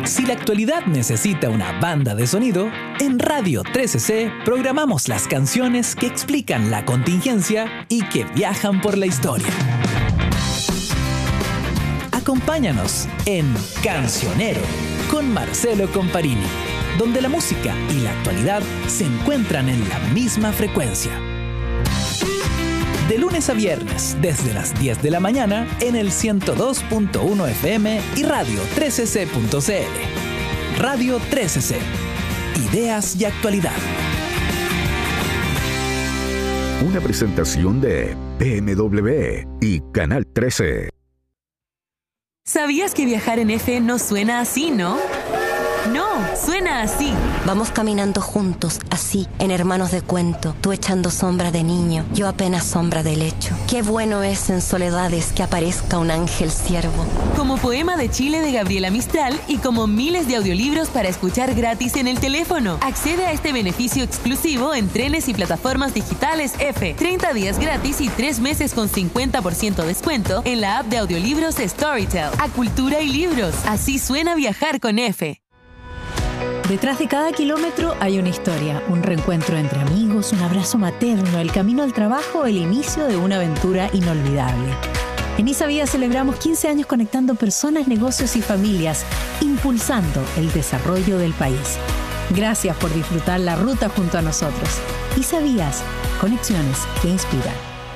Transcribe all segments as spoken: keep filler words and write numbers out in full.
Si la actualidad necesita una banda de sonido, en Radio trece ce programamos las canciones que explican la contingencia y que viajan por la historia. Acompáñanos en Cancionero con Marcelo Comparini, donde la música y la actualidad se encuentran en la misma frecuencia. De lunes a viernes, desde las diez de la mañana, en el ciento dos punto uno F M y radio trece ce punto c l. Radio trece ce. Ideas y actualidad. Una presentación de B M W y Canal trece. ¿Sabías que viajar en F no suena así, no? No, suena así. Vamos caminando juntos, así, en hermanos de cuento. Tú echando sombra de niño, yo apenas sombra de lecho. Qué bueno es en soledades que aparezca un ángel siervo. Como Poema de Chile de Gabriela Mistral y como miles de audiolibros para escuchar gratis en el teléfono. Accede a este beneficio exclusivo en trenes y plataformas digitales F. treinta días gratis y tres meses con cincuenta por ciento descuento en la app de audiolibros Storytel. A cultura y libros. Así suena viajar con F. Detrás de cada kilómetro hay una historia, un reencuentro entre amigos, un abrazo materno, el camino al trabajo, el inicio de una aventura inolvidable. En Isavía celebramos quince años conectando personas, negocios y familias, impulsando el desarrollo del país. Gracias por disfrutar la ruta junto a nosotros. Isavías, conexiones que inspiran.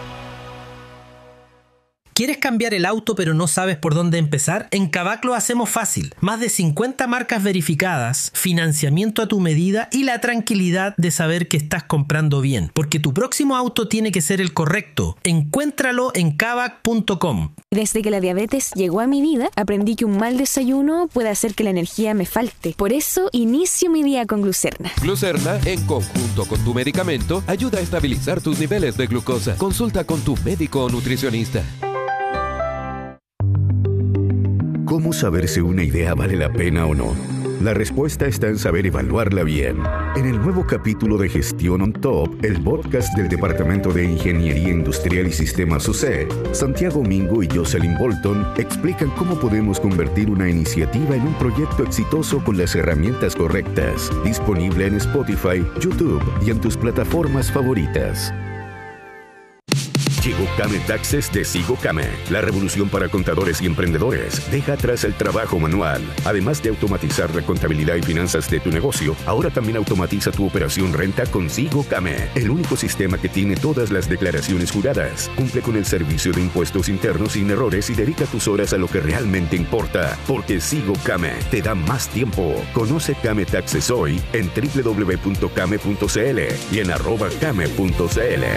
¿Quieres cambiar el auto pero no sabes por dónde empezar? En Kavak lo hacemos fácil. Más de cincuenta marcas verificadas, financiamiento a tu medida y la tranquilidad de saber que estás comprando bien. Porque tu próximo auto tiene que ser el correcto. Encuéntralo en kavak punto com. Desde que la diabetes llegó a mi vida, aprendí que un mal desayuno puede hacer que la energía me falte. Por eso, inicio mi día con Glucerna. Glucerna, en conjunto con tu medicamento, ayuda a estabilizar tus niveles de glucosa. Consulta con tu médico o nutricionista. ¿Cómo saber si una idea vale la pena o no? La respuesta está en saber evaluarla bien. En el nuevo capítulo de Gestión on Top, el podcast del Departamento de Ingeniería Industrial y Sistemas U C, Santiago Mingo y Jocelyn Bolton explican cómo podemos convertir una iniciativa en un proyecto exitoso con las herramientas correctas. Disponible en Spotify, YouTube y en tus plataformas favoritas. Llegó Kame Taxes de Sigo Kame, la revolución para contadores y emprendedores. Deja atrás el trabajo manual. Además de automatizar la contabilidad y finanzas de tu negocio, ahora también automatiza tu operación renta con Sigo Kame, el único sistema que tiene todas las declaraciones juradas. Cumple con el servicio de impuestos internos sin errores y dedica tus horas a lo que realmente importa, porque Sigo Kame te da más tiempo. Conoce Kame Taxes hoy en doble u doble u doble u punto kame punto c l y en arroba kame punto c l.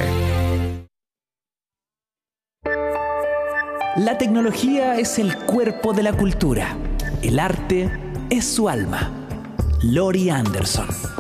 La tecnología es el cuerpo de la cultura. El arte es su alma. Laurie Anderson.